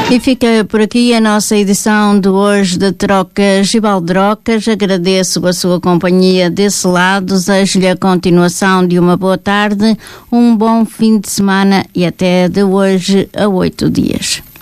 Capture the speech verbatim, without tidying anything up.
E fica por aqui a nossa edição de hoje de Trocas e Baldrocas. Agradeço a sua companhia desse lado, desejo-lhe a continuação de uma boa tarde, um bom fim de semana e até de hoje a oito dias.